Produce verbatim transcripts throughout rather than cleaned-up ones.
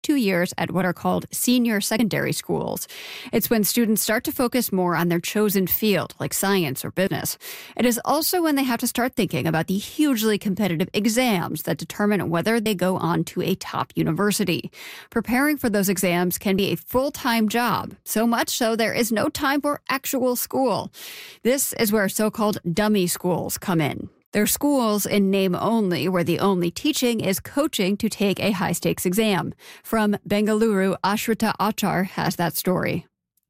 two years at what are called senior secondary schools. It's when students start to focus more on their chosen field, like science or business. It is also when they have to start thinking about the hugely competitive exams that determine whether they go on to a top university. Preparing for those exams can be a full-time job, so much so there is no time for actual school. This is where so-called dummy schools come in. They're schools in name only, where the only teaching is coaching to take a high-stakes exam. From Bengaluru, Ashrita Achar has that story.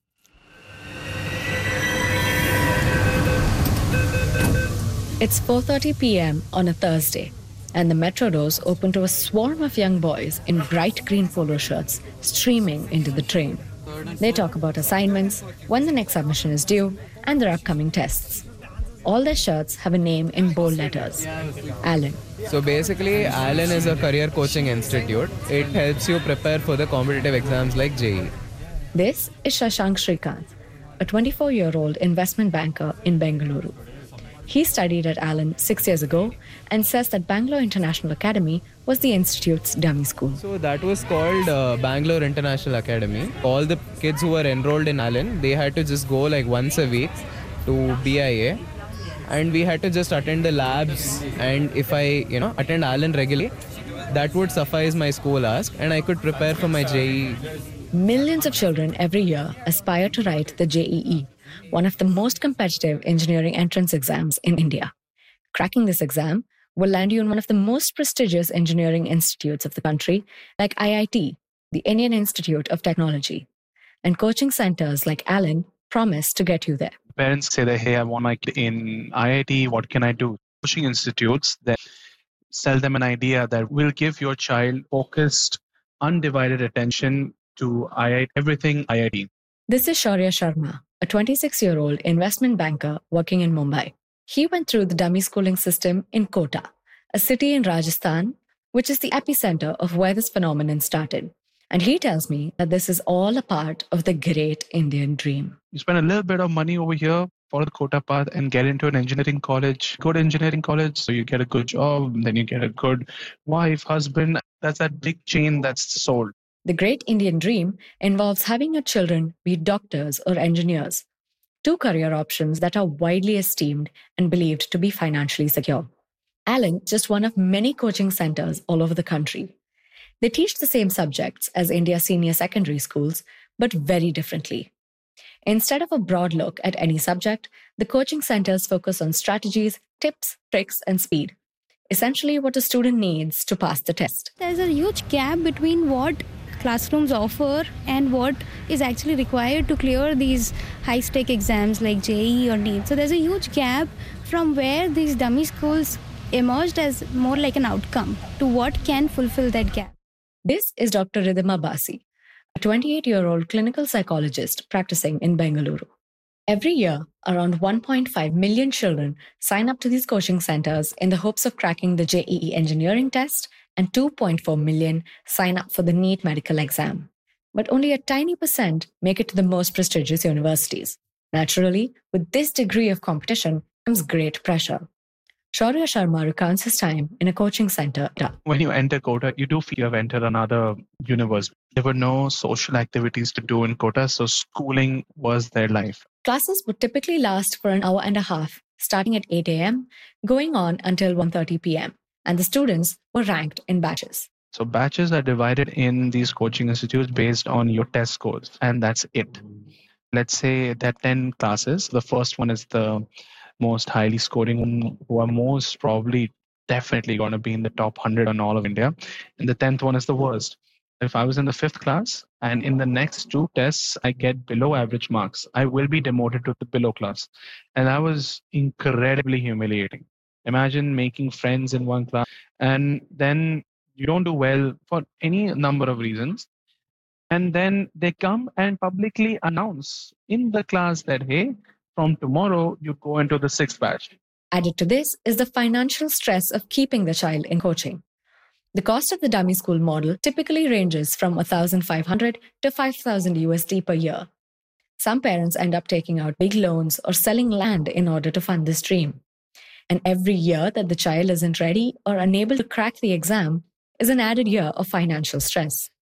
It's four thirty p.m. on a Thursday, and the metro doors open to a swarm of young boys in bright green polo shirts streaming into the train. They talk about assignments, when the next submission is due, and their upcoming tests. All their shirts have a name in bold letters, Allen. So basically, Allen is a career coaching institute. It helps you prepare for the competitive exams like J E E. This is Shashank Srikanth, a twenty-four-year-old investment banker in Bengaluru. He studied at Allen six years ago and says that Bangalore International Academy was the institute's dummy school. So that was called uh, Bangalore International Academy. All the kids who were enrolled in Allen, they had to just go like once a week to B I A. And we had to just attend the labs, and if I, you know, attend Allen regularly, that would suffice my school ask, and I could prepare for my J E E. Millions of children every year aspire to write the J E E, one of the most competitive engineering entrance exams in India. Cracking this exam will land you in one of the most prestigious engineering institutes of the country, like I I T, the Indian Institute of Technology. And coaching centers like Allen promise to get you there. Parents say that, hey, I want my kid in I I T, what can I do? Coaching institutes that sell them an idea that will give your child focused, undivided attention to I I T, everything I I T. This is Shaurya Sharma, a twenty-six-year-old investment banker working in Mumbai. He went through the dummy schooling system in Kota, a city in Rajasthan, which is the epicenter of where this phenomenon started. And he tells me that this is all a part of the great Indian dream. You spend a little bit of money over here, follow the Kota path and get into an engineering college, go to engineering college, so you get a good job, then you get a good wife, husband. That's that big chain that's sold. The great Indian dream involves having your children be doctors or engineers, two career options that are widely esteemed and believed to be financially secure. Allen is just one of many coaching centers all over the country. They teach the same subjects as India's senior secondary schools, but very differently. Instead of a broad look at any subject, the coaching centers focus on strategies, tips, tricks, and speed. Essentially what a student needs to pass the test. There's a huge gap between what classrooms offer and what is actually required to clear these high-stake exams like J E E or NEET. So there's a huge gap from where these dummy schools emerged as more like an outcome to what can fulfill that gap. This is Doctor Ridhima Basi, a twenty-eight-year-old clinical psychologist practicing in Bengaluru. Every year, around one point five million children sign up to these coaching centers in the hopes of cracking the J E E engineering test, and two point four million sign up for the NEET medical exam. But only a tiny percent make it to the most prestigious universities. Naturally, with this degree of competition comes great pressure. Shaurya Sharma recounts his time in a coaching center. When you enter Kota, you do feel you have entered another universe. There were no social activities to do in Kota, so schooling was their life. Classes would typically last for an hour and a half, starting at eight a.m., going on until one thirty p.m., and the students were ranked in batches. So batches are divided in these coaching institutes based on your test scores, and that's it. Let's say there are ten classes. The first one is the most highly scoring, who are most probably definitely going to be in the top one hundred on all of India. And the tenth one is the worst. If I was in the fifth class and in the next two tests, I get below average marks, I will be demoted to the below class. And that was incredibly humiliating. Imagine making friends in one class and then you don't do well for any number of reasons. And then they come and publicly announce in the class that, hey, from tomorrow, you go into the sixth batch. Added to this is the financial stress of keeping the child in coaching. The cost of the dummy school model typically ranges from one thousand five hundred to five thousand U S D per year. Some parents end up taking out big loans or selling land in order to fund this dream. And every year that the child isn't ready or unable to crack the exam is an added year of financial stress.